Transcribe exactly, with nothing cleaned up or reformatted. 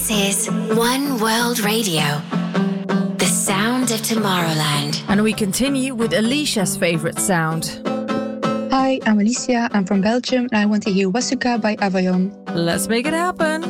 This is One World Radio, the sound of Tomorrowland. And we continue with Alicia's favorite sound. Hi, I'm Alicia. I'm from Belgium and I want to hear Wasuka by Avayon. Let's make it happen.